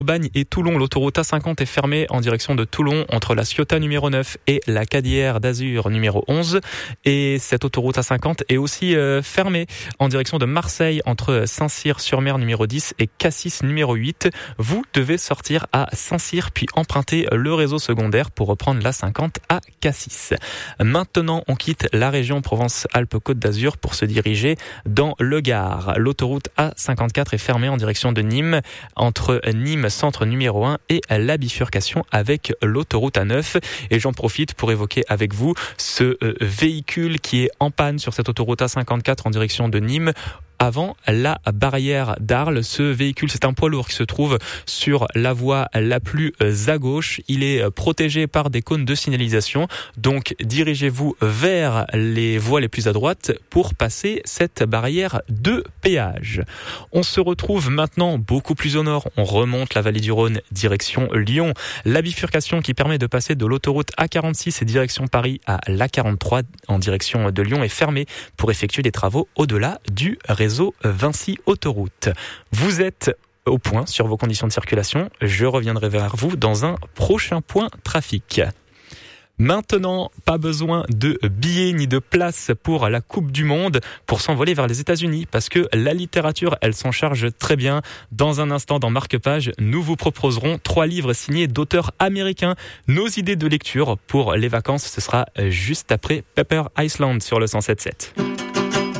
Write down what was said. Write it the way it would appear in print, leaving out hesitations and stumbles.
Bagne et Toulon, l'autoroute A50 est fermée en direction de Toulon entre la Ciotat numéro 9 et la Cadière d'Azur numéro 11. Et cette autoroute A50 est aussi fermée en direction de Marseille entre Saint-Cyr-sur-Mer numéro 10 et Cassis numéro 8. Vous devez sortir à Saint-Cyr puis emprunter le réseau secondaire pour reprendre la 50 à Cassis. Maintenant, on quitte la région Provence-Alpes-Côte d'Azur pour se diriger dans le Gard. L'autoroute A54 est fermée en direction de Nîmes entre Nîmes centre numéro 1 et la bifurcation avec l'autoroute A9. Et j'en profite pour évoquer avec vous ce véhicule qui est en panne sur cette autoroute A54 en direction de Nîmes. Avant la barrière d'Arles, ce véhicule, c'est un poids lourd qui se trouve sur la voie la plus à gauche. Il est protégé par des cônes de signalisation. Donc, dirigez-vous vers les voies les plus à droite pour passer cette barrière de péage. On se retrouve maintenant beaucoup plus au nord. On remonte la vallée du Rhône, direction Lyon. La bifurcation qui permet de passer de l'autoroute A46 et direction Paris à l'A43 en direction de Lyon est fermée pour effectuer des travaux au-delà du réseau Vinci Autoroute. Vous êtes au point sur vos conditions de circulation. Je reviendrai vers vous dans un prochain point trafic. Maintenant, pas besoin de billets ni de places pour la Coupe du Monde pour s'envoler vers les États-Unis parce que la littérature, elle s'en charge très bien. Dans un instant, dans Marque-Page, nous vous proposerons 3 livres signés d'auteurs américains. Nos idées de lecture pour les vacances, ce sera juste après Pepper Island sur le 107.7.